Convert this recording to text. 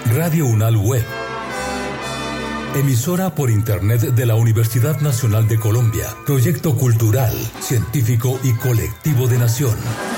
Radio UNAL Web. Emisora por Internet de la Universidad Nacional de Colombia. Proyecto cultural, científico y colectivo de nación.